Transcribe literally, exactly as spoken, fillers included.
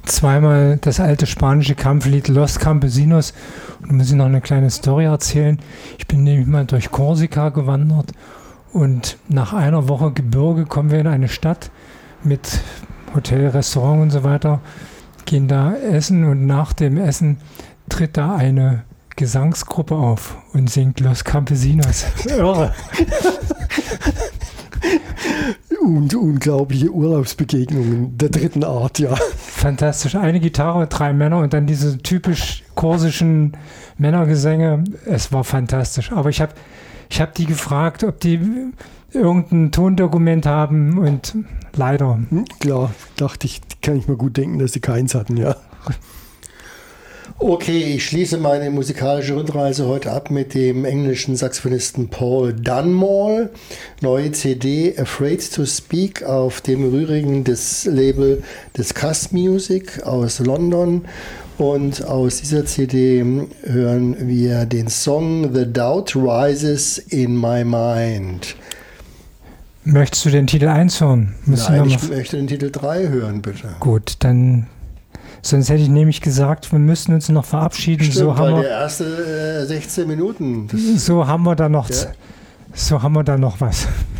zweimal das alte spanische Kampflied Los Campesinos. Und da muss ich noch eine kleine Story erzählen. Ich bin nämlich mal durch Korsika gewandert und nach einer Woche Gebirge kommen wir in eine Stadt mit Hotel, Restaurant und so weiter, gehen da essen und nach dem Essen tritt da eine Gesangsgruppe auf und singt Los Campesinos. Irre. Und unglaubliche Urlaubsbegegnungen der dritten Art, ja. Fantastisch. Eine Gitarre, drei Männer und dann diese typisch korsischen Männergesänge. Es war fantastisch. Aber ich habe ich hab die gefragt, ob die irgendein Tondokument haben und leider. Hm, klar, dachte ich, kann ich mir gut denken, dass sie keins hatten, ja. Okay, ich schließe meine musikalische Rundreise heute ab mit dem englischen Saxophonisten Paul Dunmore. Neue C D Afraid to Speak auf dem rührigen des Label Discuss Music aus London. Und aus dieser C D hören wir den Song The Doubt Rises in My Mind. Möchtest du den Titel eins hören? Müssen Nein, ich möchte den Titel drei hören, bitte. Gut, dann... Sonst hätte ich nämlich gesagt, wir müssten uns noch verabschieden. Stimmt, so haben weil wir, der erste äh, sechzehn Minuten. So haben wir da noch, ja. so haben wir da noch was.